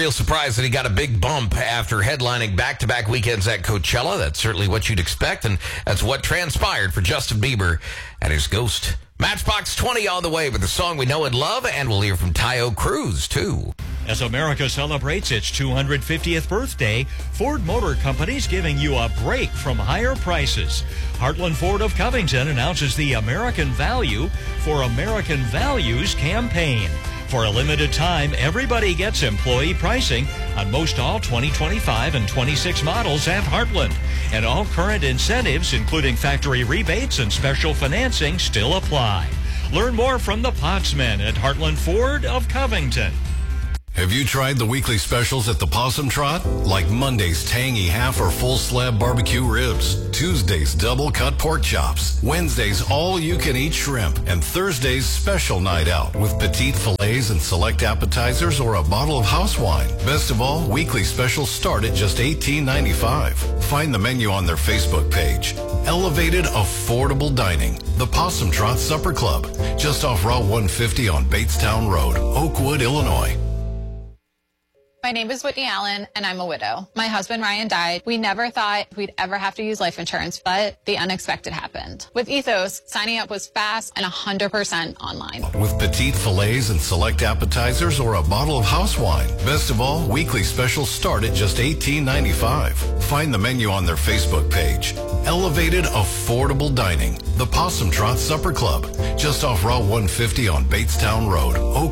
real surprised that he got a big bump after headlining back-to-back weekends at Coachella. That's certainly what you'd expect, and that's what transpired for Justin Bieber and his Ghost. Matchbox 20 on the way with the song we know and love, and we'll hear from Tayo Cruz, too. As America celebrates its 250th birthday, Ford Motor Company's giving you a break from higher prices. Heartland Ford of Covington announces the American Value for American Values campaign. For a limited time, everybody gets employee pricing on most all 2025 and 26 models at Heartland. And all current incentives, including factory rebates and special financing, still apply. Learn more from the Pottsmen at Heartland Ford of Covington. Have you tried the weekly specials at the Possum Trot? Like Monday's tangy half or full slab barbecue ribs, Tuesday's double cut pork chops, Wednesday's all-you-can-eat shrimp, and Thursday's special night out with petite fillets and select appetizers or a bottle of house wine. Best of all, weekly specials start at just $18.95. Find the menu on their Facebook page. Elevated affordable dining. The Possum Trot Supper Club, just off Route 150 on Batestown Road, Oakwood, Illinois. My name is Whitney Allen, and I'm a widow. My husband, Ryan, died. We never thought we'd ever have to use life insurance, but the unexpected happened. With Ethos, signing up was fast and 100% online. With petite fillets and select appetizers or a bottle of house wine. Best of all, weekly specials start at just $18.95. Find the menu on their Facebook page. Elevated affordable dining. The Possum Trot Supper Club, just off Route 150 on Batestown Road, Oakwood.